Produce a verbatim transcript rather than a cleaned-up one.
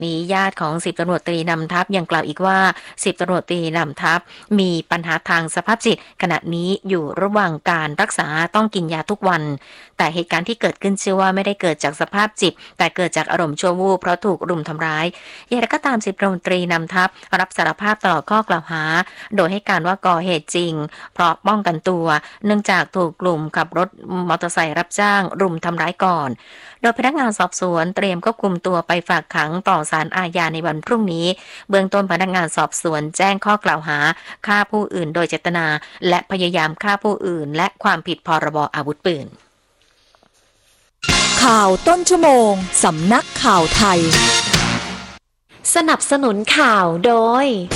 นี้ญาติของสิบตำรวจตรีนำทัพยังกล่าวอีกว่าสิบตำรวจตรีนำทัพมีปัญหาทางสภาพจิตขณะนี้อยู่ระหว่างการรักษาต้องกินยาทุกวันแต่เหตุการณ์ที่เกิดขึ้นเชื่อว่าไม่ได้เกิดจากสภาพจิตแต่เกิดจากอารมณ์ชั่ววูบเพราะถูกรุมทำร้ายอย่างไรก็ตามสิบตำรวจตรีนำทัพรับสารภาพตลอดข้อกล่าวหาโดยให้การว่าก่อเหตุจริงเพราะป้องกันตัวเนื่องจากถูกกลุ่มขับรถมอเตอร์ไซค์รับจ้างรุมทำร้ายก่อนโดยพนักงานสอบสวนเตรียมควบคุมตัวไปฝากขังต่อศาลอาญาในวันพรุ่งนี้เบื้องต้นพนักงานสอบสวนแจ้งข้อกล่าวหาฆ่าผู้อื่นโดยเจตนาและพยายามฆ่าผู้อื่นและความผิดพรบอาวุธปืนข่าวต้นชั่วโมงสำนักข่าวไทยสนับสนุนข่าวโดย